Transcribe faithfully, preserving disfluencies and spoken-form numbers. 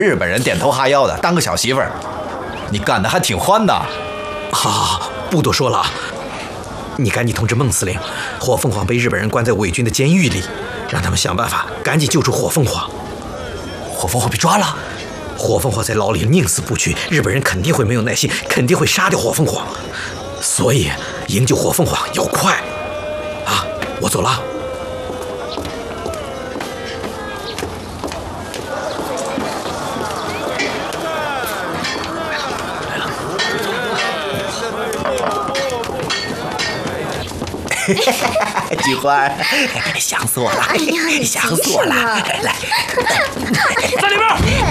日本人点头哈腰的当个小媳妇儿，你干得还挺欢的。 好，好，好，不多说了啊。你赶紧通知孟司令，火凤凰被日本人关在伪军的监狱里，让他们想办法赶紧救出火凤凰。 火凤凰被抓了， 火凤凰在牢里宁死不屈，日本人肯定会没有耐心，肯定会杀掉火凤凰。所以营救火凤凰要快啊！我走了。 菊花，想死我了， 哎呀， 想死我了！来， 在里边。